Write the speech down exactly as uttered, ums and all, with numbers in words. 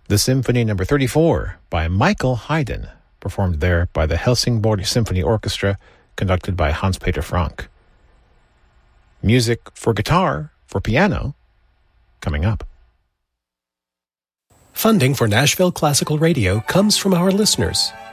the Symphony Number thirty-four by Michael Haydn, performed there by the Helsingborg Symphony Orchestra, conducted by Hans-Peter Frank. Music for guitar, for piano, coming up. Funding for Nashville Classical Radio comes from our listeners,